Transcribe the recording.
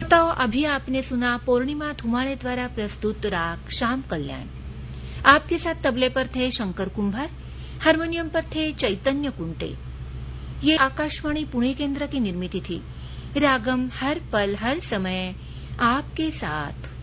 श्रोताओं, अभी आपने सुना पूर्णिमा धुमाड़े द्वारा प्रस्तुत राग श्याम कल्याण। आपके साथ तबले पर थे शंकर कुंभार, हारमोनियम पर थे चैतन्य कुंटे। ये आकाशवाणी पुणे केंद्र की निर्मित थी। रागम हर पल हर समय आपके साथ।